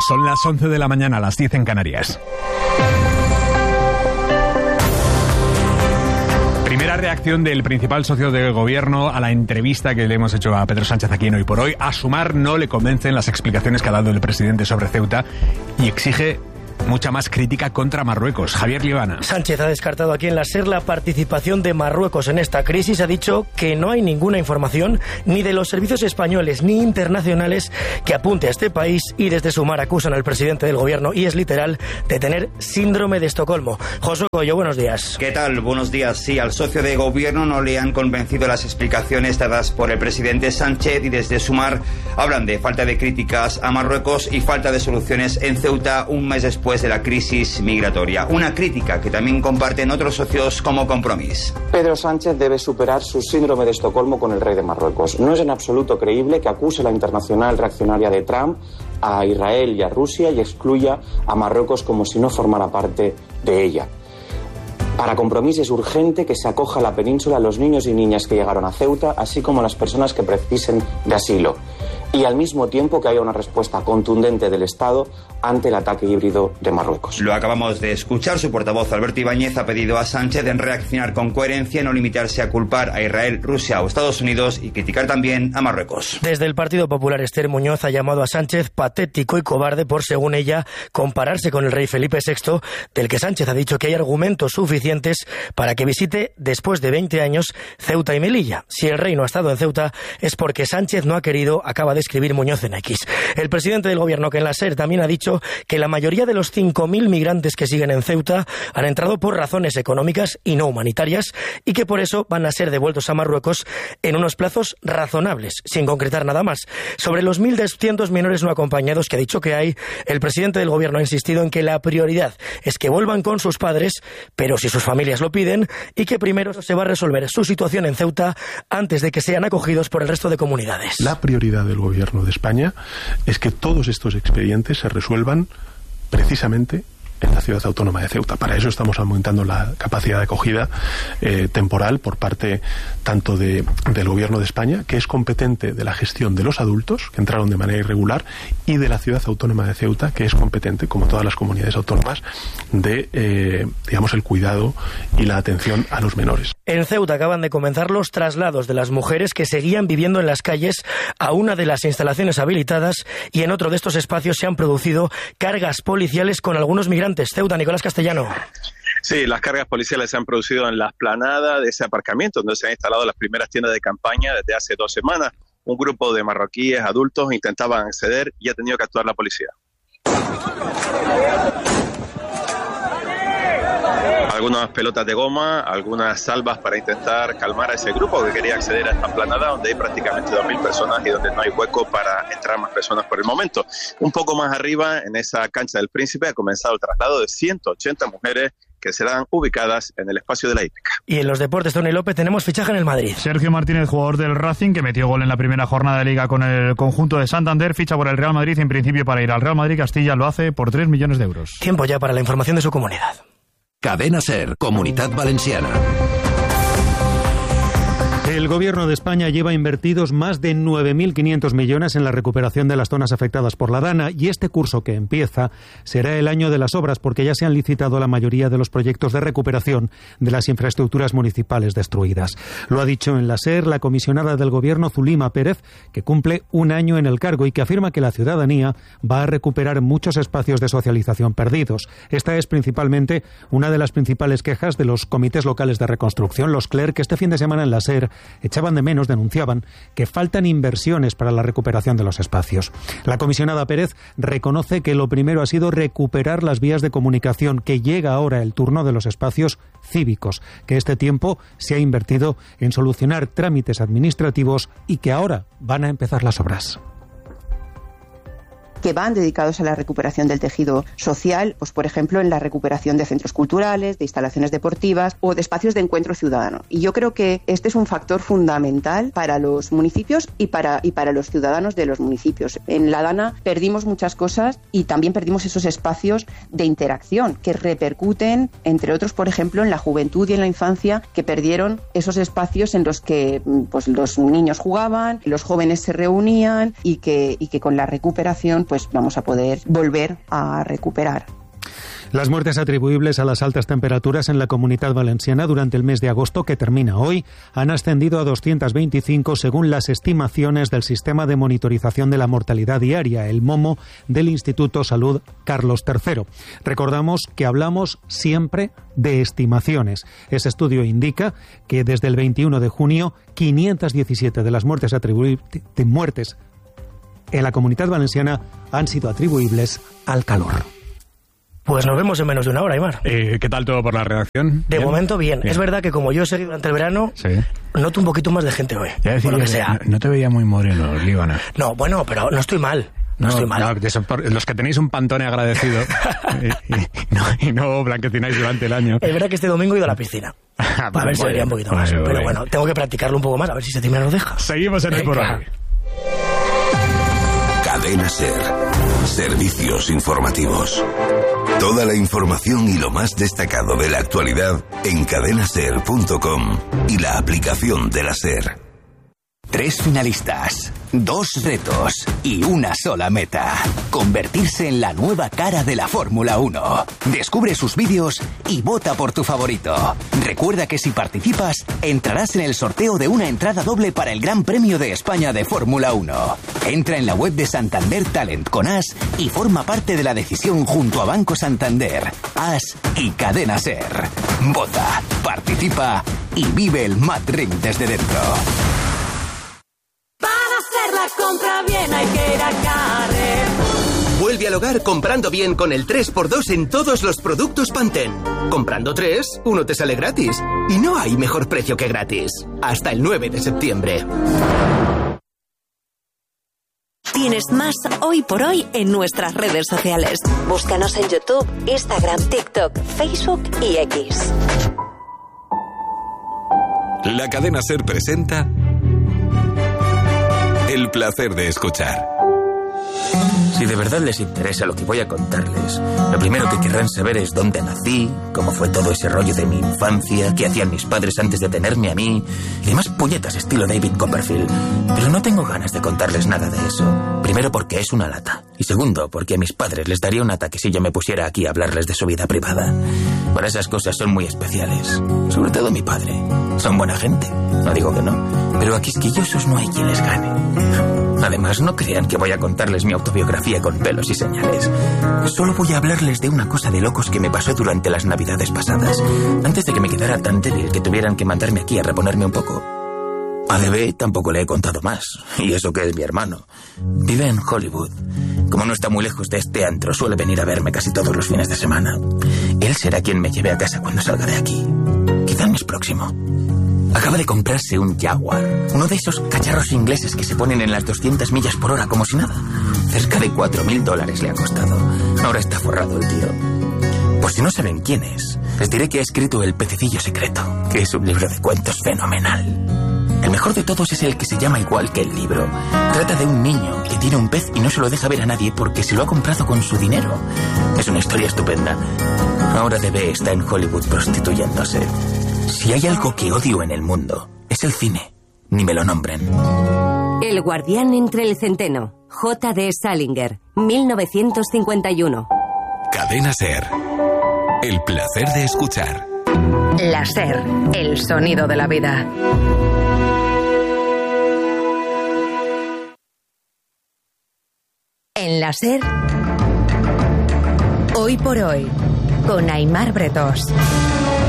Son las 11 de la mañana, las 10 en Canarias. Primera reacción del principal socio del gobierno a la entrevista que le hemos hecho a Pedro Sánchez aquí en Hoy por Hoy. A Sumar no le convencen las explicaciones que ha dado el presidente sobre Ceuta y exige mucha más crítica contra Marruecos. Javier Libana. Sánchez ha descartado aquí en la SER la participación de Marruecos en esta crisis. Ha dicho que no hay ninguna información ni de los servicios españoles ni internacionales que apunte a este país, y desde Sumar acusan al presidente del gobierno, y es literal, de tener síndrome de Estocolmo. Josué Coello, buenos días. ¿Qué tal? Buenos días. Sí, al socio de gobierno no le han convencido las explicaciones dadas por el presidente Sánchez, y desde Sumar hablan de falta de críticas a Marruecos y falta de soluciones en Ceuta un mes después de la crisis migratoria. Una crítica que también comparten otros socios como Compromís. Pedro Sánchez debe superar su síndrome de Estocolmo con el rey de Marruecos. No es en absoluto creíble que acuse la internacional reaccionaria de Trump a Israel y a Rusia y excluya a Marruecos como si no formara parte de ella. Para Compromís es urgente que se acoja a la península a los niños y niñas que llegaron a Ceuta, así como a las personas que precisen de asilo. Y al mismo tiempo que haya una respuesta contundente del Estado ante el ataque híbrido de Marruecos. Lo acabamos de escuchar. Su portavoz Alberto Ibáñez ha pedido a Sánchez en reaccionar con coherencia, no limitarse a culpar a Israel, Rusia o Estados Unidos y criticar también a Marruecos. Desde el Partido Popular, Esther Muñoz ha llamado a Sánchez patético y cobarde por, según ella, compararse con el rey Felipe VI, del que Sánchez ha dicho que hay argumentos suficientes para que visite después de 20 años Ceuta y Melilla. Si el rey no ha estado en Ceuta es porque Sánchez no ha querido, acaba de escribir Muñoz en X. El presidente del gobierno, que en la SER también ha dicho que la mayoría de los 5.000 migrantes que siguen en Ceuta han entrado por razones económicas y no humanitarias, y que por eso van a ser devueltos a Marruecos en unos plazos razonables, sin concretar nada más. Sobre los 1.200 menores no acompañados que ha dicho que hay, el presidente del gobierno ha insistido en que la prioridad es que vuelvan con sus padres, pero si sus familias lo piden, y que primero se va a resolver su situación en Ceuta antes de que sean acogidos por el resto de comunidades. La prioridad del gobierno de España es que todos estos expedientes se resuelvan precisamente en la ciudad autónoma de Ceuta. Para eso estamos aumentando la capacidad de acogida temporal por parte tanto del Gobierno de España, que es competente de la gestión de los adultos que entraron de manera irregular, y de la ciudad autónoma de Ceuta, que es competente, como todas las comunidades autónomas, de el cuidado y la atención a los menores. En Ceuta acaban de comenzar los traslados de las mujeres que seguían viviendo en las calles a una de las instalaciones habilitadas, y en otro de estos espacios se han producido cargas policiales con algunos migrantes. Ceuta, Nicolás Castellano. Sí, las cargas policiales se han producido en la explanada de ese aparcamiento donde se han instalado las primeras tiendas de campaña desde hace 2 semanas. Un grupo de marroquíes adultos intentaban acceder y ha tenido que actuar la policía. Algunas pelotas de goma, algunas salvas para intentar calmar a ese grupo que quería acceder a esta explanada donde hay prácticamente 2.000 personas y donde no hay hueco para entrar más personas por el momento. Un poco más arriba, en esa cancha del Príncipe, ha comenzado el traslado de 180 mujeres que serán ubicadas en el espacio de la hípica. Y en los deportes, Tony López, tenemos fichaje en el Madrid. Sergio Martínez, jugador del Racing, que metió gol en la primera jornada de Liga con el conjunto de Santander, ficha por el Real Madrid, en principio para ir al Real Madrid. Castilla lo hace por 3 millones de euros. Tiempo ya para la información de su comunidad. Cadena SER, Comunitat Valenciana. El Gobierno de España lleva invertidos más de 9.500 millones en la recuperación de las zonas afectadas por la Dana, y este curso que empieza será el año de las obras, porque ya se han licitado la mayoría de los proyectos de recuperación de las infraestructuras municipales destruidas. Lo ha dicho en la SER la comisionada del Gobierno, Zulima Pérez, que cumple 1 año en el cargo y que afirma que la ciudadanía va a recuperar muchos espacios de socialización perdidos. Esta es principalmente una de las principales quejas de los comités locales de reconstrucción, los CLER, que este fin de semana en la SER echaban de menos, denunciaban que faltan inversiones para la recuperación de los espacios. La comisionada Pérez reconoce que lo primero ha sido recuperar las vías de comunicación, que llega ahora el turno de los espacios cívicos, que este tiempo se ha invertido en solucionar trámites administrativos y que ahora van a empezar las obras. Que van dedicados a la recuperación del tejido social, pues por ejemplo en la recuperación de centros culturales, de instalaciones deportivas o de espacios de encuentro ciudadano. Y yo creo que este es un factor fundamental para los municipios y para los ciudadanos de los municipios. En la Dana perdimos muchas cosas y también perdimos esos espacios de interacción que repercuten, entre otros, por ejemplo, en la juventud y en la infancia, que perdieron esos espacios en los que pues los niños jugaban, los jóvenes se reunían y que con la recuperación pues vamos a poder volver a recuperar. Las muertes atribuibles a las altas temperaturas en la Comunidad Valenciana durante el mes de agosto, que termina hoy, han ascendido a 225 según las estimaciones del Sistema de Monitorización de la Mortalidad Diaria, el MOMO, del Instituto Salud Carlos III. Recordamos que hablamos siempre de estimaciones. Ese estudio indica que desde el 21 de junio, 517 de las muertes en la Comunidad Valenciana han sido atribuibles al calor. Pues nos vemos en menos de una hora, Aimar. ¿Qué tal todo por la redacción? De momento, bien. Es verdad que como yo he seguido durante el verano, noto un poquito más de gente hoy. Ya decía, por lo que sea. No te veía muy moreno, Líbana. No, bueno, pero no estoy mal. No estoy mal. Los que tenéis un Pantone agradecido y no blanquecináis durante el año. Es verdad que este domingo he ido a la piscina. A ver si vería un poquito más. Pero bueno, tengo que practicarlo un poco más, a ver si Septiembre nos deja. Seguimos en el por hoy. Cadena SER. Servicios informativos. Toda la información y lo más destacado de la actualidad en cadenaser.com y la aplicación de la SER. 3 finalistas, 2 retos y una sola meta. Convertirse en la nueva cara de la Fórmula 1. Descubre sus vídeos y vota por tu favorito. Recuerda que si participas, entrarás en el sorteo de una entrada doble para el Gran Premio de España de Fórmula 1. Entra en la web de Santander Talent con As y forma parte de la decisión junto a Banco Santander, As y Cadena SER. Vota, participa y vive el Mad Ring desde dentro. La compra bien hay que ir a Carrefour. Vuelve al hogar comprando bien con el 3x2 en todos los productos Pantene. Comprando 3, uno te sale gratis. Y no hay mejor precio que gratis. Hasta el 9 de septiembre. Tienes más Hoy por Hoy en nuestras redes sociales. Búscanos en YouTube, Instagram, TikTok, Facebook y X. La cadena SER presenta El placer de escuchar. Si de verdad les interesa lo que voy a contarles, lo primero que querrán saber es dónde nací, cómo fue todo ese rollo de mi infancia, qué hacían mis padres antes de tenerme a mí, y demás puñetas estilo David Copperfield. Pero no tengo ganas de contarles nada de eso. Primero porque es una lata, y segundo porque a mis padres les daría un ataque si yo me pusiera aquí a hablarles de su vida privada. Por esas cosas son muy especiales, sobre todo mi padre. Son buena gente, no digo que no, pero a quisquillosos no hay quien les gane. Además, no crean que voy a contarles mi autobiografía con pelos y señales. Solo voy a hablarles de una cosa de locos que me pasó durante las navidades pasadas, antes de que me quedara tan débil que tuvieran que mandarme aquí a reponerme un poco. A Bebé tampoco le he contado más, y eso que es mi hermano. Vive en Hollywood. Como no está muy lejos de este antro, suele venir a verme casi todos los fines de semana. Él será quien me lleve a casa cuando salga de aquí. Quizá el mes próximo. Acaba de comprarse un Jaguar, uno de esos cacharros ingleses que se ponen en las 200 millas por hora como si nada. Cerca de $4.000 le ha costado. Ahora está forrado el tío. Por si no saben quién es, les diré que ha escrito El Pececillo Secreto, que es un libro de cuentos fenomenal. El mejor de todos es el que se llama igual que el libro. Trata de un niño que tiene un pez y no se lo deja ver a nadie porque se lo ha comprado con su dinero. Es una historia estupenda. Ahora Bebé está en Hollywood prostituyéndose. Si hay algo que odio en el mundo, es el cine. Ni me lo nombren. El guardián entre el centeno. J.D. Salinger, 1951. Cadena SER. El placer de escuchar. La SER, el sonido de la vida. En la SER, Hoy por Hoy, con Aimar Bretós.